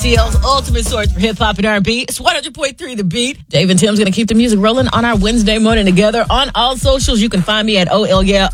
ATL's ultimate source for hip-hop and R&B. It's 100.3 The Beat. Dave and Tim's going to keep the music rolling on our Wednesday morning together. On all socials, you can find me at OHELLEYA.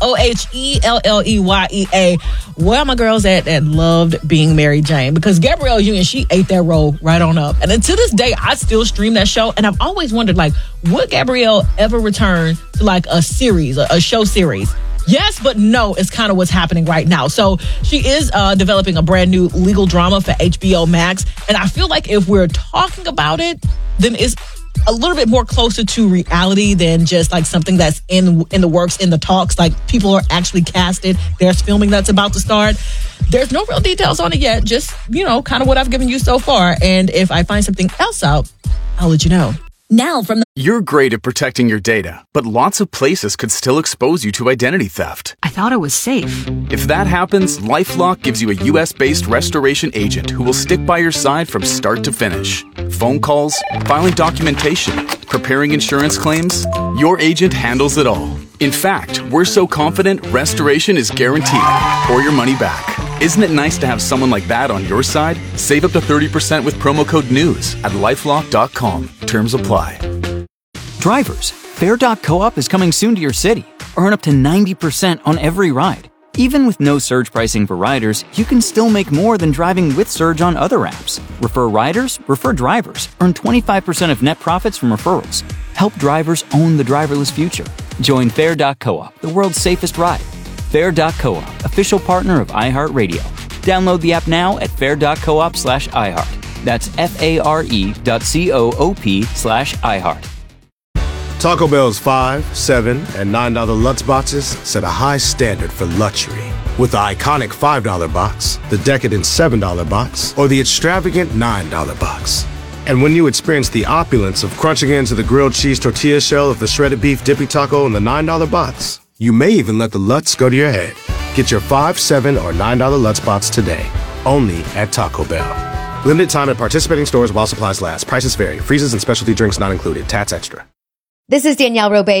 Where are my girls at that loved being Mary Jane? Because Gabrielle Union, she ate that role right on up. And to this day, I still stream that show. And I've always wondered, like, would Gabrielle ever return to, like, a series, a show series? Yes, but no is kind of what's happening right now. So she is developing a brand new legal drama for HBO Max. And I feel like if we're talking about it, then it's a little bit more closer to reality than just like something that's in the works, in the talks. Like people are actually casted. There's filming that's about to start. There's no real details on it yet. Just, you know, kind of what I've given you so far. And if I find something else out, I'll let you know. Now from the... You're great at protecting your data, but lots of places could still expose you to identity theft. I thought it was safe. If that happens, LifeLock gives you a U.S.-based restoration agent who will stick by your side from start to finish. Phone calls, filing documentation, preparing insurance claims, your agent handles it all. In fact, we're so confident restoration is guaranteed or your money back. Isn't it nice to have someone like that on your side? Save up to 30% with promo code NEWS at LifeLock.com. Terms apply. Drivers, Fare.coop is coming soon to your city. Earn up to 90% on every ride. Even with no surge pricing for riders, you can still make more than driving with Surge on other apps. Refer riders, refer drivers. Earn 25% of net profits from referrals. Help drivers own the driverless future. Join Fare.coop, the world's safest ride. Fare.coop, official partner of iHeartRadio. Download the app now at fare.coop/iHeart. That's FARE.coop/iHeart. Taco Bell's $5, $7, and $9 Lutz boxes set a high standard for luxury. With the iconic $5 box, the decadent $7 box, or the extravagant $9 box. And when you experience the opulence of crunching into the grilled cheese tortilla shell of the shredded beef dippy taco in the $9 box, you may even let the Lutz go to your head. Get your $5, $7, or $9 Lutz box today, only at Taco Bell. Limited time at participating stores while supplies last. Prices vary. Freezes and specialty drinks not included. Tats extra. This is Danielle Robay.